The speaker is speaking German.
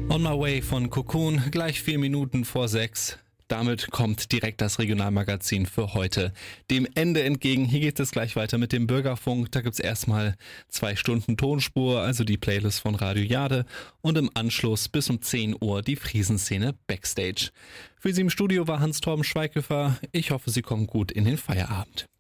On My Way von Cocoon, gleich 4 Minuten vor 6. Damit kommt direkt das Regionalmagazin für heute dem Ende entgegen. Hier geht es gleich weiter mit dem Bürgerfunk. Da gibt's erstmal 2 Stunden Tonspur, also die Playlist von Radio Jade. Und im Anschluss bis um 10 Uhr die Friesenszene Backstage. Für Sie im Studio war Hans-Torben Schweighöfer. Ich hoffe, Sie kommen gut in den Feierabend.